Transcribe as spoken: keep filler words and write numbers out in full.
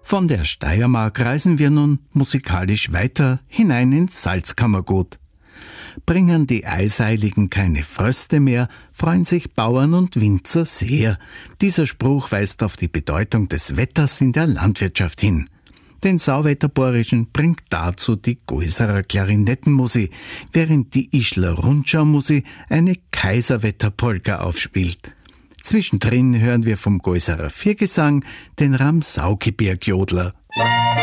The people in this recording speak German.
Von der Steiermark reisen wir nun musikalisch weiter hinein ins Salzkammergut. Bringen die Eiseiligen keine Fröste mehr, freuen sich Bauern und Winzer sehr. Dieser Spruch weist auf die Bedeutung des Wetters in der Landwirtschaft hin. Den Sauwetterborischen bringt dazu die Goiserer Klarinettenmusi, während die Ischler Rundschau-Musi eine Kaiserwetterpolka aufspielt. Zwischendrin hören wir vom Goiserer Viergesang den Ramsaukebergjodler.